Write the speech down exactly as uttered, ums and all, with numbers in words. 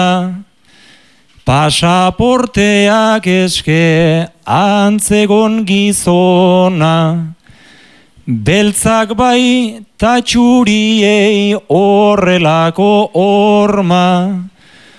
Pasaporteak eske antzegon gizona, beltzak bai ta txuriei horrelako horma,